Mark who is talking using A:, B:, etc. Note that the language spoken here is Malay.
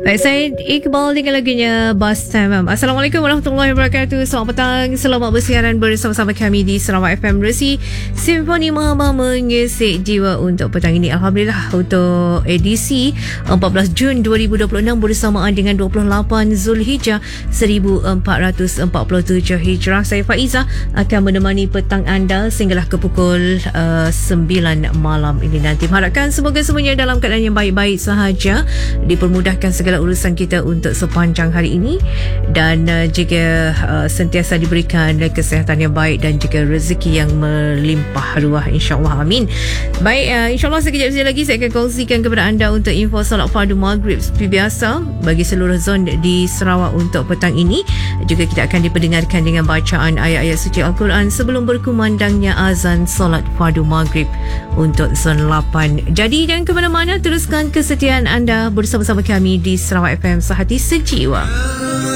A: Baik, saya Iqbal dengan lagunya Bus Time. Assalamualaikum warahmatullahi wabarakatuh. Selamat petang, selamat bersiaran bersama-sama kami di Sarawak FM Resi Simfoni Mama Mengesik Jiwa untuk petang ini. Alhamdulillah untuk edisi 14 Jun 2026 bersamaan dengan 28 Zulhijjah 1447 Hijrah. Saya Faiza akan menemani petang anda sehinggalah ke pukul 9 malam ini nanti. Harapkan semoga semuanya dalam keadaan yang baik-baik sahaja, dipermudahkan segala urusan kita untuk sepanjang hari ini, dan juga sentiasa diberikan kesihatan yang baik dan juga rezeki yang melimpah ruah, insyaAllah, amin. Baik, insyaAllah sekejap saja lagi saya akan kongsikan kepada anda untuk info solat fardu maghrib seperti biasa bagi seluruh zon di Sarawak untuk petang ini. Juga kita akan diperdengarkan dengan bacaan ayat-ayat suci Al-Quran sebelum berkumandangnya azan solat fardu maghrib untuk zon 8. Jadi jangan ke mana-mana, teruskan kesetiaan anda bersama-sama kami di Sarawak FM Sehati Sejiwa.